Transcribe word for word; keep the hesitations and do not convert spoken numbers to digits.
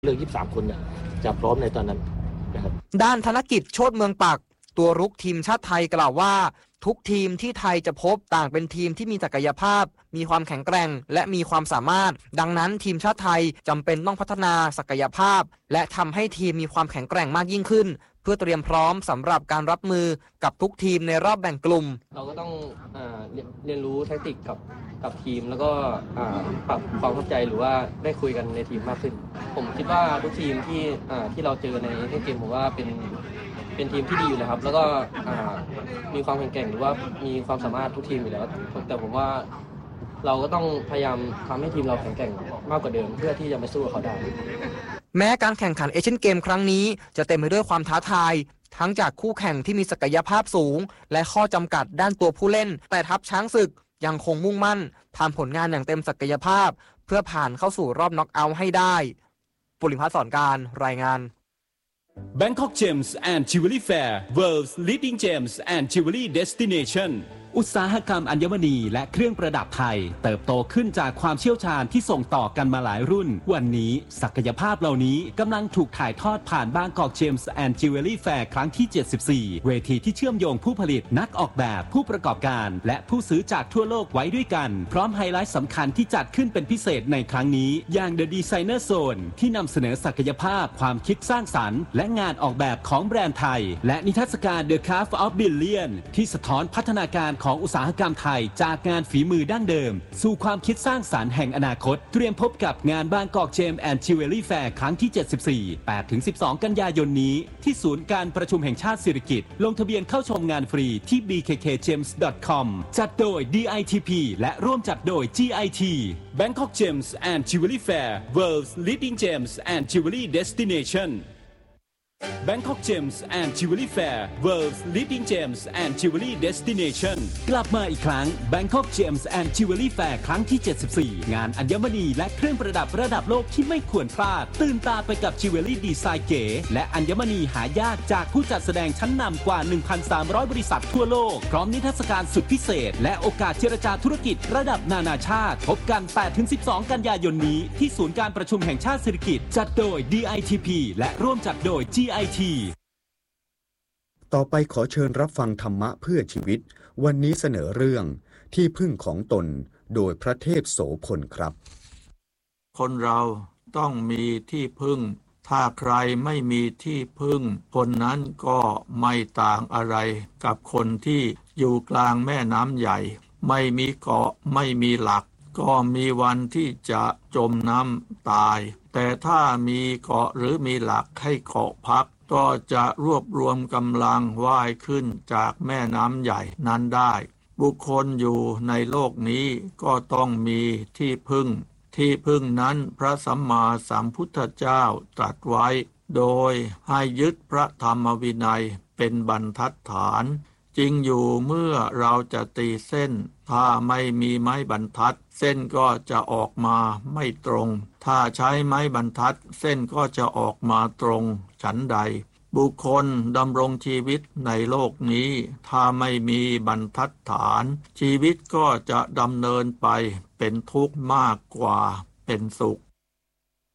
เลือกยี่สิบสามคนเนี่ยจะพร้อมในตอนนั้นนะครับด้านธนกิจโชติเมืองปักตัวรุกทีมชาติไทยกล่าวว่าทุกทีมที่ไทยจะพบต่างเป็นทีมที่มีศักยภาพมีความแข็งแกร่งและมีความสามารถดังนั้นทีมชาติไทยจำเป็นต้องพัฒนาศักยภาพและทำให้ทีมมีความแข็งแกร่งมากยิ่งขึ้นเพื่อเตรียมพร้อมสำหรับการรับมือกับทุกทีมในรอบแบ่งกลุ่มเราก็ต้องอ่าเรียนรู้แทคติกกับกับทีมแล้วก็อ่าปรับความเข้าใจหรือว่าได้คุยกันในทีมมากขึ้นผมคิดว่าทุกทีมที่อ่าที่เราเจอในทุกเกมผมว่าเป็นเป็นทีมที่ดีอยู่แล้วครับแล้วก็อ่ามีความแข็งแกร่งหรือว่ามีความสามารถทุกทีมอยู่แล้วแต่ผมว่าเราก็ต้องพยายามทำให้ทีมเราแข็งแกร่งมากกว่าเดิมเพื่อที่จะไปสู้กับเขาได้แม้การแข่งขันเอเชียนเกมครั้งนี้จะเต็มไปด้วยความท้าทายทั้งจากคู่แข่งที่มีศักยภาพสูงและข้อจำกัดด้านตัวผู้เล่นแต่ทัพช้างศึกยังคงมุ่งมั่นทำผลงานอย่างเต็มศักยภาพเพื่อผ่านเข้าสู่รอบน็อกเอาท์ให้ได้ปุริพัฒน์สอนการรายงาน Bangkok Gems and Jewelry Fair World's Leading Gems and Jewelry Destinationอุตสาหกรรมอัญมณีและเครื่องประดับไทยเติบโตขึ้นจากความเชี่ยวชาญที่ส่งต่อกันมาหลายรุ่นวันนี้ศักยภาพเหล่านี้กำลังถูกถ่ายทอดผ่าน Bangkok Gems and Jewelry Fair ครั้งที่เจ็ดสิบสี่เวทีที่เชื่อมโยงผู้ผลิตนักออกแบบผู้ประกอบการและผู้ซื้อจากทั่วโลกไว้ด้วยกันพร้อมไฮไลท์สำคัญที่จัดขึ้นเป็นพิเศษในครั้งนี้อย่าง The Designer Zone ที่นำเสนอศักยภาพความคิดสร้างสรรค์และงานออกแบบของแบรนด์ไทยและนิทรรศการ The Craft of Billion ที่สะท้อนพัฒนาการของอุตสาหกรรมไทยจากงานฝีมือดั้งเดิมสู่ความคิดสร้างสรรค์แห่งอนาคตเตรียมพบกับงาน Bangkok Gems and Jewelry Fair ครั้งที่เจ็ดสิบสี่ แปดถึงสิบสอง กันยายนนี้ที่ศูนย์การประชุมแห่งชาติสิริกิติ์ลงทะเบียนเข้าชมงานฟรีที่ บี เค เค เจมส์ ดอท คอม จัดโดย ดี ไอ ที พี และร่วมจัดโดย จี ไอ ที Bangkok Gems and Jewelry Fair World's Leading Gems and Jewelry Destination Bangkok Gems and Jewelry Fair World's Leading Gems and Jewelry Destination กลับมาอีกครั้ง Bangkok Gems and Jewelry Fair ครั้งที่เจ็ดสิบสี่งานอัญมณีและเครื่องประดับระดับโลกที่ไม่ควรพลาดตื่นตาไปกับจิวเวลรี่ดีไซน์เก๋และอัญมณีหายากจากผู้จัดแสดงชั้นนำกว่า หนึ่งพันสามร้อย บริษัททั่วโลกพร้อมนิทรรศการสุดพิเศษและโอกาสเจรจาธุรกิจระดับนานาชาติพบกัน แปดถึงสิบสอง กันยายนนี้ที่ศูนย์การประชุมแห่งชาติสิริกิติ์จัดโดย ดี ไอ ที พี และร่วมจัดโดย จี ไอ ทีต่อไปขอเชิญรับฟังธรรมะเพื่อชีวิตวันนี้เสนอเรื่องที่พึ่งของตนโดยพระเทพโสพลครับคนเราต้องมีที่พึ่งถ้าใครไม่มีที่พึ่งคนนั้นก็ไม่ต่างอะไรกับคนที่อยู่กลางแม่น้ำใหญ่ไม่มีเกาะไม่มีหลักก็มีวันที่จะจมน้ำตายแต่ถ้ามีเกาะหรือมีหลักให้เกาะพักก็จะรวบรวมกำลังว่ายขึ้นจากแม่น้ำใหญ่นั้นได้บุคคลอยู่ในโลกนี้ก็ต้องมีที่พึ่งที่พึ่งนั้นพระสัมมาสัมพุทธเจ้าตรัสไว้โดยให้ยึดพระธรรมวินัยเป็นบรรทัดฐานจริงอยู่เมื่อเราจะตีเส้นถ้าไม่มีไม้บรรทัดเส้นก็จะออกมาไม่ตรงถ้าใช้ไม้บรรทัดเส้นก็จะออกมาตรงฉันใดบุคคลดำรงชีวิตในโลกนี้ถ้าไม่มีบรรทัดฐานชีวิตก็จะดำเนินไปเป็นทุกข์มากกว่าเป็นสุข